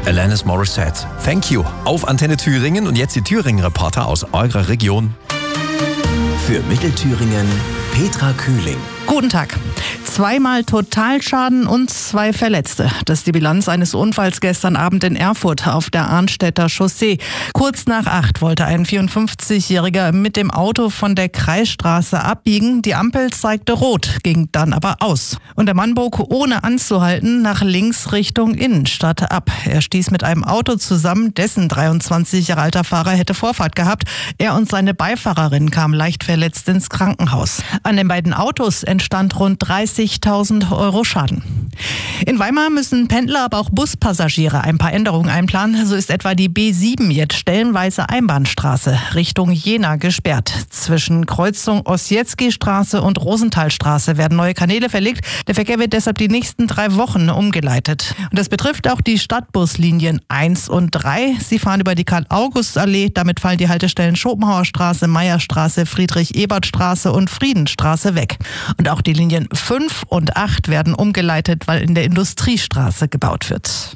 Alanis Morissette. Thank you. Auf Antenne Thüringen und jetzt die Thüringen-Reporter aus eurer Region. Für Mittelthüringen Petra Kühling. Guten Tag. 2-mal Totalschaden und 2 Verletzte. Das ist die Bilanz eines Unfalls gestern Abend in Erfurt auf der Arnstädter Chaussee. Kurz nach 8 wollte ein 54-Jähriger mit dem Auto von der Kreisstraße abbiegen. Die Ampel zeigte rot, ging dann aber aus. Und der Mann bog ohne anzuhalten nach links Richtung Innenstadt ab. Er stieß mit einem Auto zusammen, dessen 23 Jahre alter Fahrer hätte Vorfahrt gehabt. Er und seine Beifahrerin kamen leicht verletzt ins Krankenhaus. An den beiden Autos entstand rund 30.000 Euro Schaden. In Weimar müssen Pendler, aber auch Buspassagiere ein paar Änderungen einplanen. So ist etwa die B7 jetzt stellenweise Einbahnstraße Richtung Jena gesperrt. Zwischen Kreuzung Ossietzky-Straße und Rosenthalstraße werden neue Kanäle verlegt. Der Verkehr wird deshalb die nächsten 3 Wochen umgeleitet. Und das betrifft auch die Stadtbuslinien 1 und 3. Sie fahren über die Karl-August-Allee. Damit fallen die Haltestellen Schopenhauerstraße, Meierstraße, Friedrich-Ebert-Straße und Friedenstraße weg. Und auch die Linien 5 und 8 werden umgeleitet, weil in der Industriestraße gebaut wird.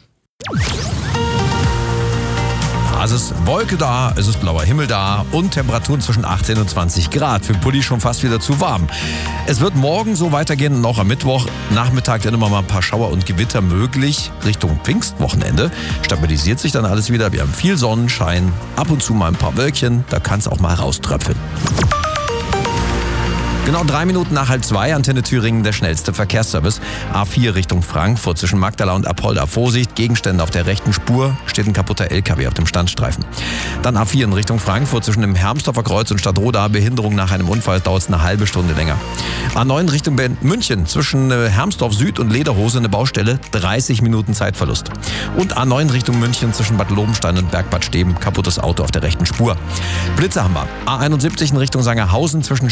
Es ist Wolke da, es ist blauer Himmel da und Temperaturen zwischen 18 und 20 Grad. Für den Pulli schon fast wieder zu warm. Es wird morgen so weitergehen und auch am Mittwoch. Nachmittag dann immer mal ein paar Schauer und Gewitter möglich. Richtung Pfingstwochenende stabilisiert sich dann alles wieder. Wir haben viel Sonnenschein, ab und zu mal ein paar Wölkchen. Da kann es auch mal rauströpfeln. Genau 3 Minuten nach 1:30, Antenne Thüringen, der schnellste Verkehrsservice. A4 Richtung Frankfurt zwischen Magdala und Apolda. Vorsicht, Gegenstände auf der rechten Spur, steht ein kaputter LKW auf dem Standstreifen. Dann A4 in Richtung Frankfurt zwischen dem Hermsdorfer Kreuz und Stadtroda. Behinderung nach einem Unfall, dauert es eine halbe Stunde länger. A9 Richtung München zwischen Hermsdorf Süd und Lederhose eine Baustelle, 30 Minuten Zeitverlust. Und A9 Richtung München zwischen Bad Lobenstein und Bergbad Steben, kaputtes Auto auf der rechten Spur. Blitze haben wir. A71 in Richtung Sangerhausen zwischen